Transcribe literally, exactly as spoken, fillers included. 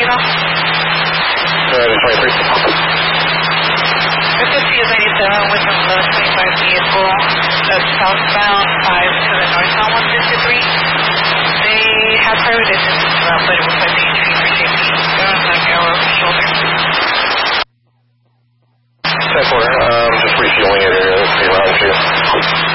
eight off? Uh, twenty-three. fifty is eighty-seven with a low twenty-five vehicle that's southbound five to the northbound one fifty-three. They have private distance as well, but it was like the entry for safety. They're on like our shoulder. ten four, um, just refueling it area, around two.